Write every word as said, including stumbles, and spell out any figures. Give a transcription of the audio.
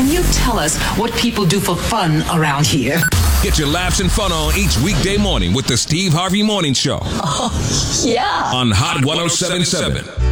can you tell us what people do for fun around here? Get your laughs and fun on each weekday morning with the Steve Harvey Morning Show. Oh, yeah. On Hot one oh seven point seven.